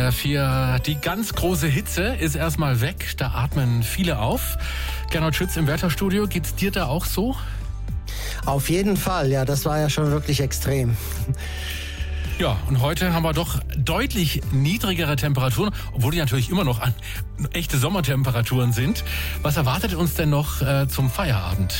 SWR 4. Die ganz große Hitze ist erstmal weg. Da atmen viele auf. Gernot Schütz im Wetterstudio. Geht's dir da auch so? Auf jeden Fall, ja, das war ja schon wirklich extrem. Ja, und heute haben wir doch deutlich niedrigere Temperaturen, obwohl die natürlich immer noch echte Sommertemperaturen sind. Was erwartet uns denn noch zum Feierabend?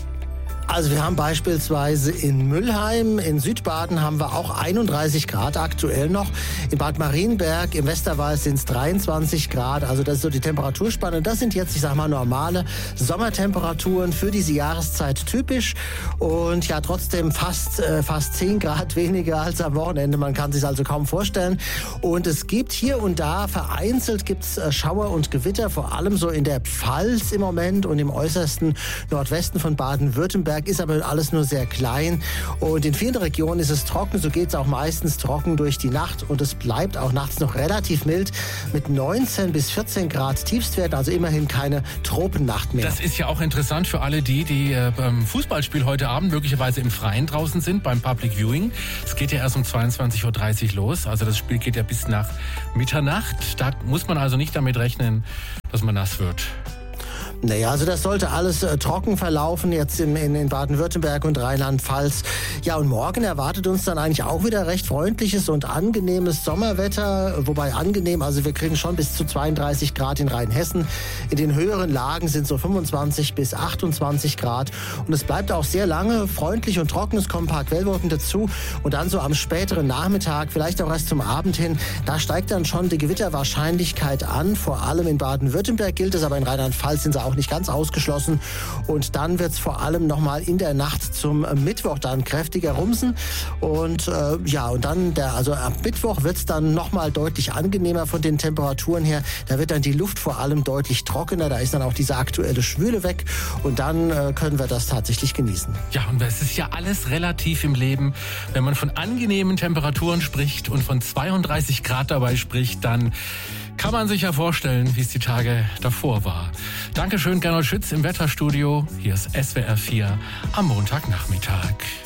Also wir haben beispielsweise in Mülheim, in Südbaden haben wir auch 31 Grad aktuell noch. In Bad Marienberg, im Westerwald sind es 23 Grad. Also das ist so die Temperaturspanne. Das sind jetzt, ich sag mal, normale Sommertemperaturen für diese Jahreszeit typisch. Und ja, trotzdem fast 10 Grad weniger als am Wochenende. Man kann sich also kaum vorstellen. Und es gibt hier und da vereinzelt gibt's Schauer und Gewitter, vor allem so in der Pfalz im Moment und im äußersten Nordwesten von Baden-Württemberg. Ist aber alles nur sehr klein und in vielen Regionen ist es trocken, so geht es auch meistens trocken durch die Nacht und es bleibt auch nachts noch relativ mild mit 19 bis 14 Grad Tiefstwert, also immerhin keine Tropennacht mehr. Das ist ja auch interessant für alle die beim Fußballspiel heute Abend möglicherweise im Freien draußen sind, beim Public Viewing. Es geht ja erst um 22.30 Uhr los, also das Spiel geht ja bis nach Mitternacht. Da muss man also nicht damit rechnen, dass man nass wird. Naja, also das sollte alles trocken verlaufen jetzt in Baden-Württemberg und Rheinland-Pfalz. Ja, und morgen erwartet uns dann eigentlich auch wieder recht freundliches und angenehmes Sommerwetter. Wobei angenehm, also wir kriegen schon bis zu 32 Grad in Rheinhessen. In den höheren Lagen sind so 25 bis 28 Grad. Und es bleibt auch sehr lange freundlich und trocken. Es kommen ein paar Quellwolken dazu. Und dann so am späteren Nachmittag, vielleicht auch erst zum Abend hin, da steigt dann schon die Gewitterwahrscheinlichkeit an. Vor allem in Baden-Württemberg gilt es, aber in Rheinland-Pfalz sind sie auch nicht ganz ausgeschlossen. Und dann wird es vor allem nochmal in der Nacht zum Mittwoch dann kräftiger rumsen. Und und dann, also am Mittwoch wird es dann nochmal deutlich angenehmer von den Temperaturen her. Da wird dann die Luft vor allem deutlich trockener. Da ist dann auch diese aktuelle Schwüle weg. Und dann können wir das tatsächlich genießen. Ja, und es ist ja alles relativ im Leben. Wenn man von angenehmen Temperaturen spricht und von 32 Grad dabei spricht, dann kann man sich ja vorstellen, wie es die Tage davor war. Dankeschön, Gernot Schütz im Wetterstudio. Hier ist SWR 4 am Montagnachmittag.